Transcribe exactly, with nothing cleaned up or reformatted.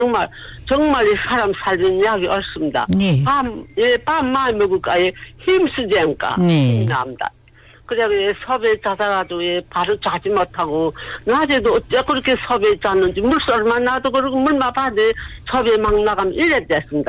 정말 정말 이 사람 살리는 약이 없습니다. 네. 밤, 예, 밤 많이 먹을까, 예, 힘쓰지 않을까, 네. 힘이 납니다. 그래, 예, 섭외 자다가도, 예, 바로 자지 못하고, 낮에도 어째 그렇게 섭외 잤는지, 물썰만 나도 그러고, 물만 봐도 섭외 막 나가면 이래 됐습니다.